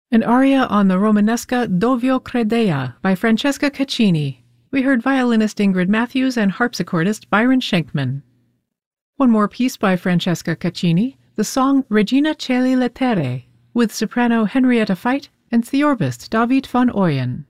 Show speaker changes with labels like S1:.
S1: An aria on the Romanesca Dov'io Credea by Francesca Caccini. We heard violinist Ingrid Matthews and harpsichordist Byron Schenkman. One more piece by Francesca Caccini, the song Regina Coeli Laetare, with soprano Henrietta Feit and theorbist David van Ooyen.